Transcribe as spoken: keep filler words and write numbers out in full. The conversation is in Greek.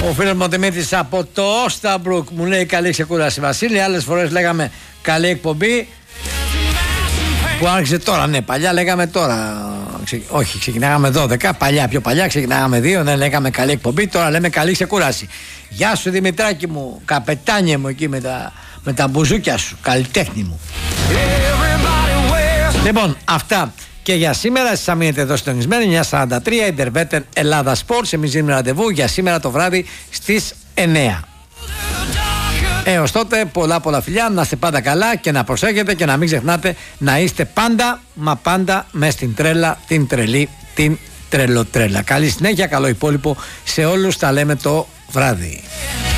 Ο φίλος μου ο Δημήτρης από το Όσταμπρουκ μου λέει καλή ξεκούραση Βασίλη. Άλλες φορές λέγαμε καλή εκπομπή που άρχισε τώρα. Ναι, παλιά λέγαμε τώρα. Ξε... Όχι, ξεκινάγαμε δώδεκα. Παλιά, πιο παλιά ξεκινάγαμε δύο. Ναι, λέγαμε καλή εκπομπή. Τώρα λέμε καλή ξεκούραση. Γεια σου Δημητράκη μου, καπετάνιε μου εκεί με τα, με τα μπουζούκια σου. Καλλιτέχνη μου. Λοιπόν, αυτά και για σήμερα. Εσείς θα μείνετε εδώ συντονισμένοι. εννιά σαράντα τρία Intervetten Ελλάδα Sports. Εμείς δίνουμε ραντεβού για σήμερα το βράδυ στις εννιά. Έως τότε πολλά πολλά φιλιά, να είστε πάντα καλά και να προσέχετε και να μην ξεχνάτε να είστε πάντα μα πάντα μες στην τρέλα, την τρελή, την τρελοτρέλα. Καλή συνέχεια, καλό υπόλοιπο σε όλους, τα λέμε το βράδυ.